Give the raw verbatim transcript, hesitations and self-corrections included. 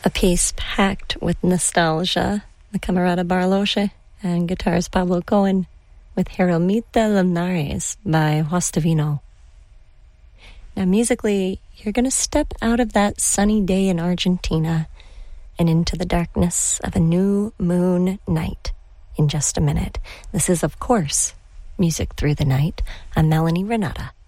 A piece packed with nostalgia, the Camerata Barloche, and guitars Pablo Cohen with Jeromita Linares by Juastavino. Now musically, you're going to step out of that sunny day in Argentina and into the darkness of a new moon night in just a minute. This is, of course, Music Through the Night. I'm Melanie Renata.